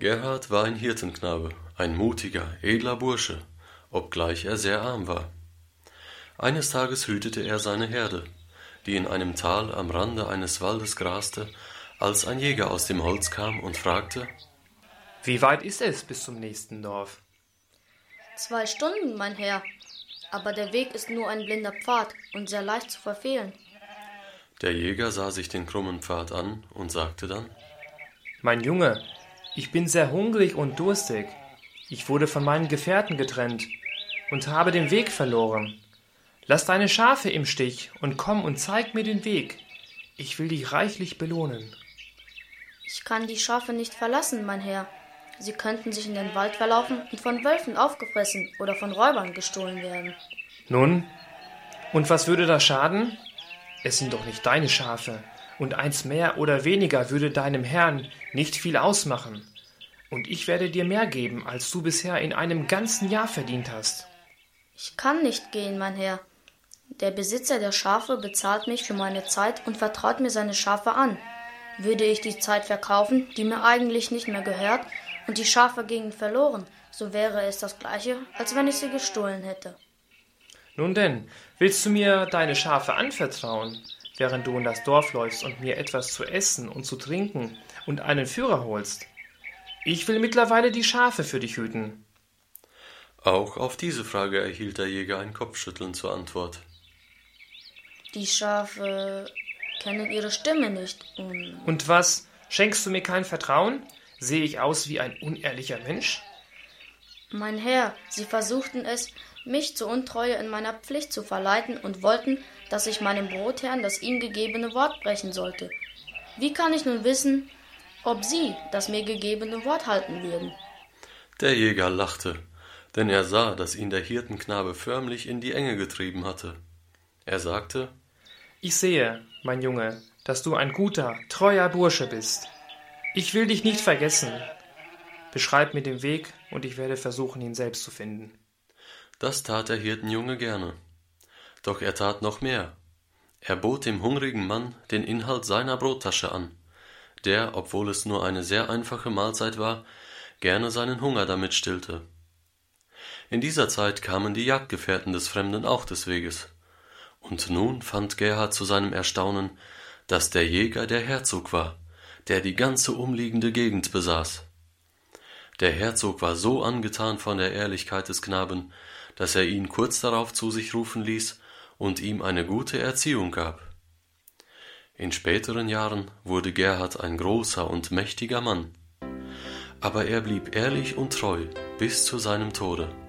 Gerhard war ein Hirtenknabe, ein mutiger, edler Bursche, obgleich er sehr arm war. Eines Tages hütete er seine Herde, die in einem Tal am Rande eines Waldes graste, als ein Jäger aus dem Holz kam und fragte: Wie weit ist es bis zum nächsten Dorf? 2 Stunden, mein Herr, aber der Weg ist nur ein blinder Pfad und sehr leicht zu verfehlen. Der Jäger sah sich den krummen Pfad an und sagte dann: Mein Junge, ich bin sehr hungrig und durstig. Ich wurde von meinen Gefährten getrennt und habe den Weg verloren. Lass deine Schafe im Stich und komm und zeig mir den Weg. Ich will dich reichlich belohnen. Ich kann die Schafe nicht verlassen, mein Herr. Sie könnten sich in den Wald verlaufen und von Wölfen aufgefressen oder von Räubern gestohlen werden. Nun, und was würde das schaden? Es sind doch nicht deine Schafe, und eins mehr oder weniger würde deinem Herrn nicht viel ausmachen. Und ich werde dir mehr geben, als du bisher in einem ganzen Jahr verdient hast. Ich kann nicht gehen, mein Herr. Der Besitzer der Schafe bezahlt mich für meine Zeit und vertraut mir seine Schafe an. Würde ich die Zeit verkaufen, die mir eigentlich nicht mehr gehört, und die Schafe gingen verloren, so wäre es das Gleiche, als wenn ich sie gestohlen hätte. Nun denn, willst du mir deine Schafe anvertrauen, während du in das Dorf läufst und mir etwas zu essen und zu trinken und einen Führer holst? Ich will mittlerweile die Schafe für dich hüten. Auch auf diese Frage erhielt der Jäger ein Kopfschütteln zur Antwort. Die Schafe kennen ihre Stimme nicht. Und was? Schenkst du mir kein Vertrauen? Sehe ich aus wie ein unehrlicher Mensch? Mein Herr, sie versuchten es, mich zur Untreue in meiner Pflicht zu verleiten und wollten, dass ich meinem Brotherrn das ihm gegebene Wort brechen sollte. Wie kann ich nun wissen, ob sie das mir gegebene Wort halten würden? Der Jäger lachte, denn er sah, dass ihn der Hirtenknabe förmlich in die Enge getrieben hatte. Er sagte: Ich sehe, mein Junge, dass du ein guter, treuer Bursche bist. Ich will dich nicht vergessen. Beschreib mir den Weg, und ich werde versuchen, ihn selbst zu finden. Das tat der Hirtenjunge gerne. Doch er tat noch mehr. Er bot dem hungrigen Mann den Inhalt seiner Brottasche an, der, obwohl es nur eine sehr einfache Mahlzeit war, gerne seinen Hunger damit stillte. In dieser Zeit kamen die Jagdgefährten des Fremden auch des Weges. Und nun fand Gerhard zu seinem Erstaunen, dass der Jäger der Herzog war, der die ganze umliegende Gegend besaß. Der Herzog war so angetan von der Ehrlichkeit des Knaben, dass er ihn kurz darauf zu sich rufen ließ und ihm eine gute Erziehung gab. In späteren Jahren wurde Gerhard ein großer und mächtiger Mann, aber er blieb ehrlich und treu bis zu seinem Tode.